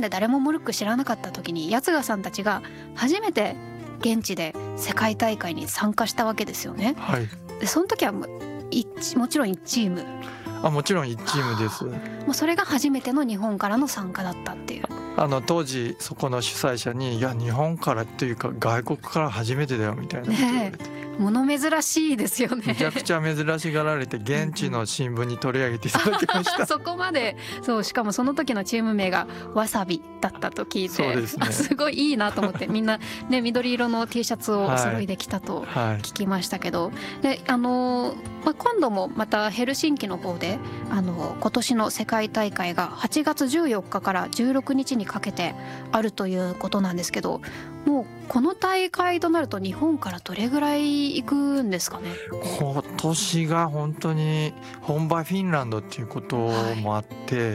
本で誰もモルック知らなかった時に八ヶさんたちが初めて現地で世界大会に参加したわけですよね。 はい、 でその時はもちろん1チーム、 もちろん1チームです。 もうそれが初めての日本からの参加だったっていう。 当時そこの主催者にいや日本からっていうか外国から初めてだよみたいなこと言われて、 物珍しいですよね。 めちゃくちゃ珍しがられて現地の新聞に取り上げていただきましたそこまで。そうしかもその時のチーム名がわさびだったと聞いて、 そうですね、 すごいいいなと思ってみんな、ね、緑色の T シャツをお揃いで着たと聞きましたけど、で今度もまたヘルシンキの方で今年の世界大会が8月14日から16日にかけてあるということなんですけど、もうこの大会となると日本からどれぐらい行くんですかね。 今年が本当に本場フィンランドっていうこともあって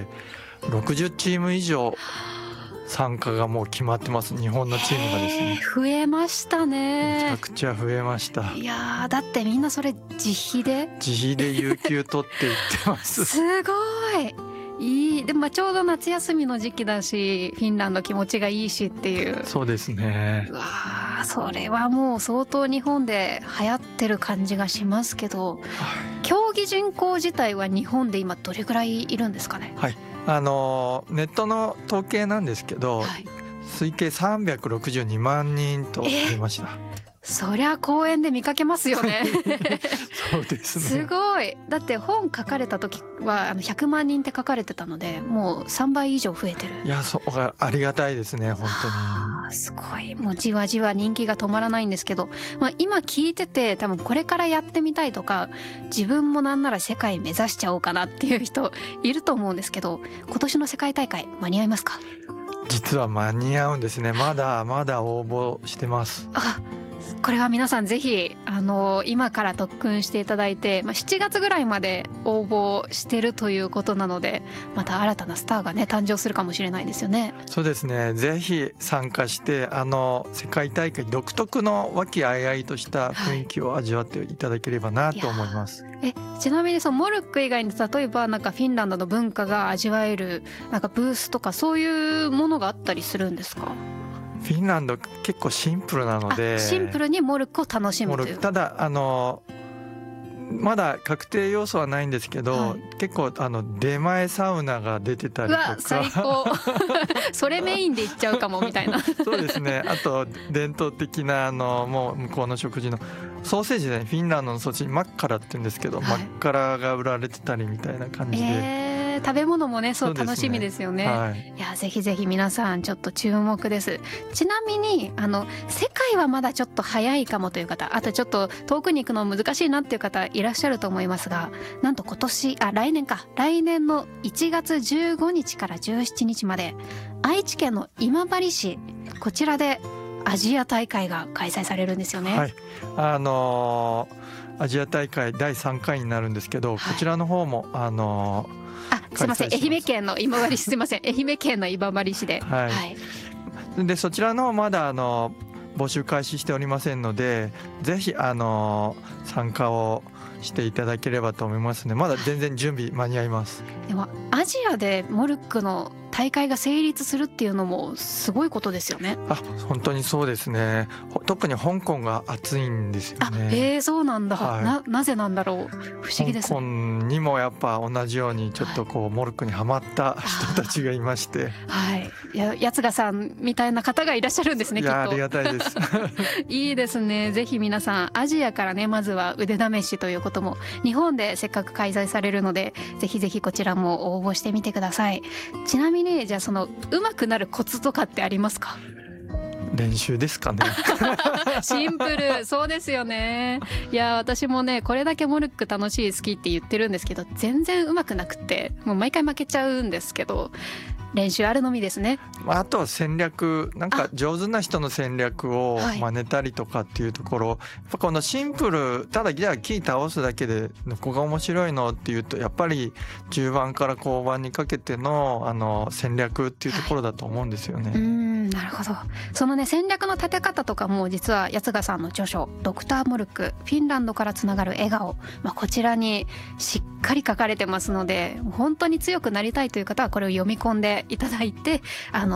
、60チーム以上参加がもう決まってます。日本のチームがですね、 増えましたね。 めちゃくちゃ増えました。 いやだってみんなそれ自費で有給取って行ってますすごいいい。でもちょうど夏休みの時期だしフィンランド気持ちがいいしっていう。 そうですね。 うわそれはもう相当日本で流行ってる感じがしますけど、競技人口自体は日本で今どれぐらいいるんですかね。 はい、ネットの統計なんですけど、推計362万人と出ました。 そりゃ公園で見かけますよねそうですね。 すごい。だって本書かれた時は100万人って書かれてたのでもう3倍以上増えてる。 いやそうありがたいですね本当に。 すごい。もうじわじわ人気が止まらないんですけど、今聞いてて多分これからやってみたいとか自分もなんなら世界目指しちゃおうかなっていう人いると思うんですけど、今年の世界大会間に合いますか。 実は間に合うんですね。まだ応募してます。 これは皆さんぜひ今から特訓していただいて、7月ぐらいまで応募してるということなので、また新たなスターがね誕生するかもしれないですよね。 そうですね。ぜひ参加して世界大会独特の和気あいあいとした雰囲気を味わっていただければなと思います。 ちなみにモルック以外に例えばなんかフィンランドの文化が味わえるなんかブースとかそういうものがあったりするんですか。 フィンランド結構シンプルなので、 シンプルにモルックを楽しむという。 ただまだ確定要素はないんですけど、結構出前サウナが出てたりとか。うわ最高それメインで行っちゃうかもみたいなそうですね。あと伝統的なもう向こうの食事のソーセージで、フィンランドのソーセージマッカラって言うんですけど、マッカラが売られてたりみたいな感じで、 食べ物もねそう楽しみですよね。いやぜひぜひ皆さんちょっと注目です。ちなみに世界はまだちょっと早いかもという方、あとちょっと遠くに行くの難しいなっていう方いらっしゃると思いますが、なんと来年の1月15日から17日まで愛知県の今治市、こちらでアジア大会が開催されるんですよね。 はい、アジア大会第3回になるんですけど、こちらの方もすいません、愛媛県の今治市すいません愛媛県の今治市で、 でそちらの方まだ募集開始しておりませんので、ぜひ参加をしていただければと思いますね。まだ全然準備間に合います。 でもアジアでモルックの大会が成立するっていうのもすごいことですよね。 本当にそうですね。特に香港が熱いんですよね。 そうなんだ、なぜなんだろう、不思議ですね。 香港にもやっぱ同じようにちょっとモルックにハマった人たちがいまして、 八ヶさんみたいな方がいらっしゃるんですね。きっとありがたいですいいですね。ぜひ皆さんアジアからねまずは腕試しということも、日本でせっかく開催されるのでぜひぜひこちらも応募してみてください。ちなみにじゃあ上手くなるコツとかってありますか。 練習ですかねシンプルそうですよね。いや私もねこれだけモルック楽しい好きって言ってるんですけど全然上手くなくてもう毎回負けちゃうんですけど、練習あるのみですね。 あとは戦略、なんか上手な人の戦略を真似たりとかっていうところ、やっぱこのシンプルただじゃあ木倒すだけでどこが面白いのっていうと、やっぱり中盤から後盤にかけての戦略っていうところだと思うんですよね。 なるほど。そのね戦略の立て方とかも実は八ヶさんの著書ドクターモルックフィンランドからつながる笑顔、こちらにしっかり書かれてますので、本当に強くなりたいという方はこれを読み込んでいただいて